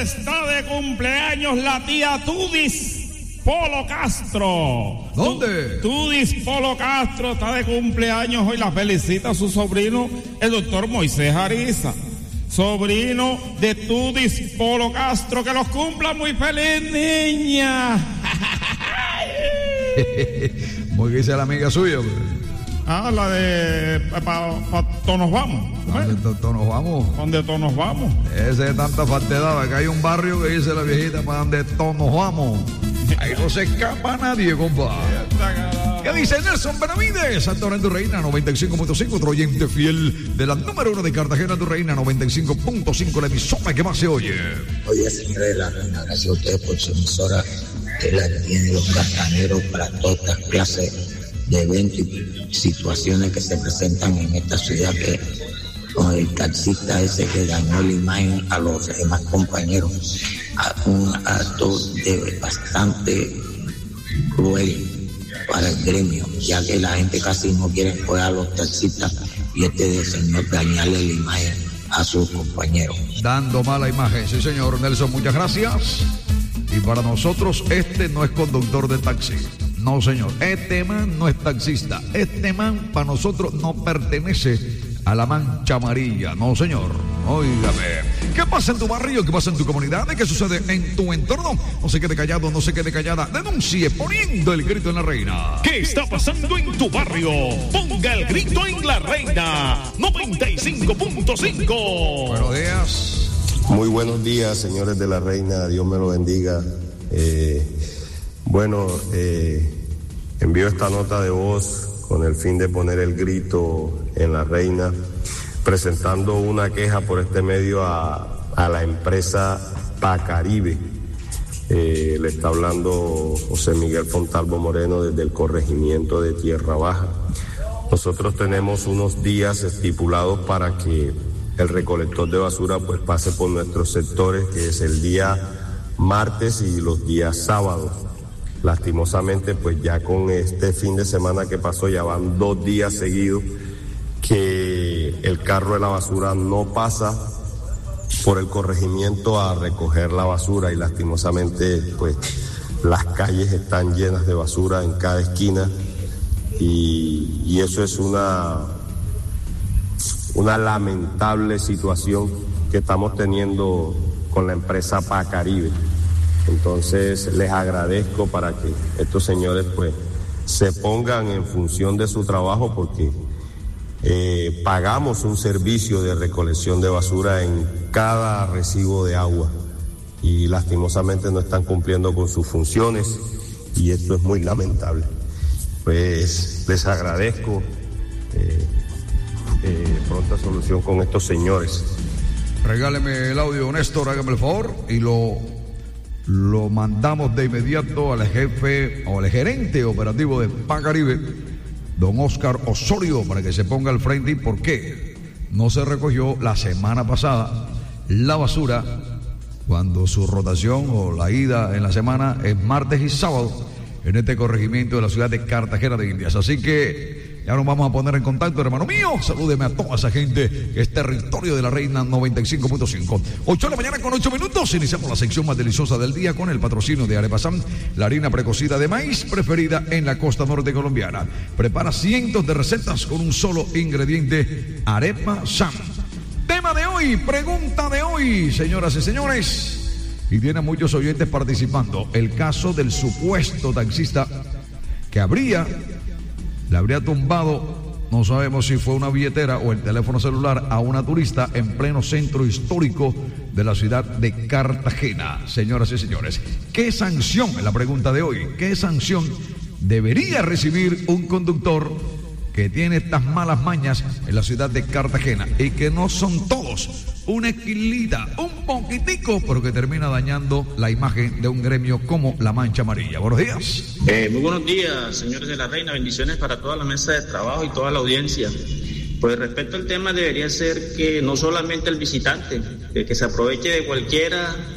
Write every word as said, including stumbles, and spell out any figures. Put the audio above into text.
está de cumpleaños la tía Tudis Polo Castro. ¿Dónde? Tudis Polo Castro está de cumpleaños hoy. La felicita a su sobrino, el doctor Moisés Ariza, sobrino de Tudis Polo Castro. Que los cumpla muy feliz, niña. Muy que dice la amiga suya. Ah, la de... ¿Para pa, todos nos vamos? ¿Dónde todos nos vamos? ¿Dónde todos nos vamos? Ese de tanta faltedad. Acá hay un barrio que dice la viejita, para donde todos nos vamos. Ahí no se escapa nadie, compa. ¿Qué dice Nelson Benavides? Santo en tu Reina noventa y cinco punto cinco, otro oyente fiel de la número uno de Cartagena, tu Reina noventa y cinco punto cinco, la emisora que más se oye. Oye, señora de la Reina, gracias a ustedes por su emisora, que la tiene los cartaneros para todas estas clases de eventos y situaciones que se presentan en esta ciudad, que con el taxista ese que dañó la imagen a los demás compañeros, a un acto de bastante cruel para el gremio, ya que la gente casi no quiere jugar a los taxistas y este de señor dañarle la imagen a sus compañeros. Dando mala imagen, sí señor Nelson, muchas gracias. Y para nosotros este no es conductor de taxi. No, señor, este man no es taxista. Este man para nosotros no pertenece a la mancha amarilla. No, señor. Óigame. ¿Qué pasa en tu barrio? ¿Qué pasa en tu comunidad? ¿Qué sucede en tu entorno? No se quede callado, no se quede callada. Denuncie poniendo el grito en la Reina. ¿Qué está pasando en tu barrio? Ponga el grito en la Reina noventa y cinco punto cinco. Buenos días. Muy buenos días, señores de la Reina. Dios me lo bendiga. Eh, bueno, eh, envío esta nota de voz con el fin de poner el grito en la Reina, presentando una queja por este medio a, a la empresa Pacaribe. Eh, le está hablando José Miguel Fontalvo Moreno desde el corregimiento de Tierra Baja. Nosotros tenemos unos días estipulados para que el recolector de basura pues pase por nuestros sectores, que es el día martes y los días sábados. Lastimosamente, pues ya con este fin de semana que pasó, ya van dos días seguidos que el carro de la basura no pasa por el corregimiento a recoger la basura, y lastimosamente, pues las calles están llenas de basura en cada esquina, y, y eso es una, una lamentable situación que estamos teniendo con la empresa Pacaribe. Entonces les agradezco para que estos señores pues se pongan en función de su trabajo, porque eh, pagamos un servicio de recolección de basura en cada recibo de agua y lastimosamente no están cumpliendo con sus funciones, y esto es muy lamentable. Pues les agradezco eh, eh, pronta solución con estos señores. Regáleme el audio, Néstor, hágame el favor, y lo... Lo mandamos de inmediato al jefe o al gerente operativo de Pacaribe, don Oscar Osorio, para que se ponga al frente. ¿Y por qué no se recogió la semana pasada la basura, cuando su rotación o la ida en la semana es martes y sábado en este corregimiento de la ciudad de Cartagena de Indias? Así que ya nos vamos a poner en contacto, hermano mío. Salúdeme a toda esa gente que es territorio de la Reina noventa y cinco punto cinco. ocho de la mañana con ocho minutos. Iniciamos la sección más deliciosa del día con el patrocinio de Arepasam, la harina precocida de maíz preferida en la costa norte colombiana. Prepara cientos de recetas con un solo ingrediente: Arepasam. Tema de hoy, pregunta de hoy, señoras y señores. Y tiene muchos oyentes participando. El caso del supuesto taxista que habría... le habría tumbado, no sabemos si fue una billetera o el teléfono celular, a una turista en pleno centro histórico de la ciudad de Cartagena. Señoras y señores, ¿qué sanción, es la pregunta de hoy, qué sanción debería recibir un conductor que tiene estas malas mañas en la ciudad de Cartagena? Y que no son todos, una esquilita, un poquitico, pero que termina dañando la imagen de un gremio como la Mancha Amarilla. Buenos días. Eh, muy buenos días, señores de la Reina. Bendiciones para toda la mesa de trabajo y toda la audiencia. Pues respecto al tema, debería ser que no solamente el visitante, que, que se aproveche de cualquiera